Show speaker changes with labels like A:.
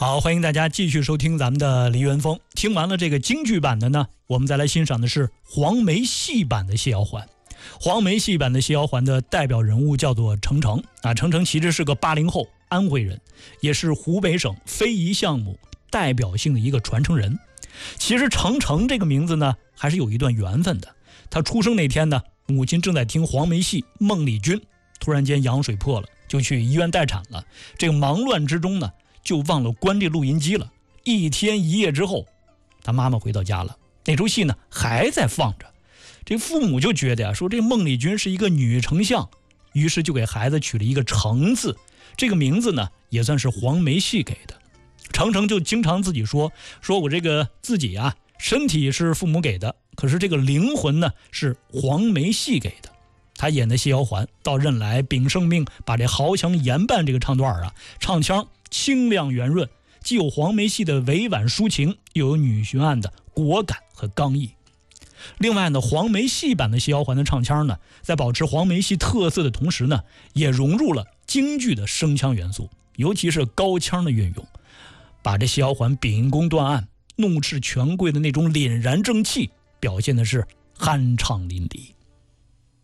A: 好，欢迎大家继续收听咱们的梨园风。听完了这个京剧版的呢，我们再来欣赏的是黄梅戏版的谢瑶环。黄梅戏版的谢瑶环的代表人物叫做程程啊，程程其实是个80后安徽人，也是湖北省非遗项目代表性的一个传承人。其实程程这个名字呢，还是有一段缘分的。他出生那天呢，母亲正在听黄梅戏《梦丽君》，突然间羊水破了，就去医院待产了。这个忙乱之中呢，就忘了关这录音机了。一天一夜之后，他妈妈回到家了，那出戏呢还在放着。这父母就觉得呀，说这孟丽君是一个女丞相，于是就给孩子取了一个程字，这个名字呢也算是黄梅戏给的。程程就经常自己说我这个自己啊，身体是父母给的，可是这个灵魂呢是黄梅戏给的。他演的谢瑶环到任来秉圣命，把这豪强言伴这个唱段啊，唱腔清亮圆润，既有黄梅戏的委婉抒情，又有女巡案的果敢和刚毅。另外呢，黄梅戏版的谢瑶环的唱腔呢，在保持黄梅戏特色的同时呢，也融入了京剧的声腔元素，尤其是高腔的运用，把这谢瑶环秉公断案、怒斥权贵的那种凛然正气表现的是酣畅淋漓。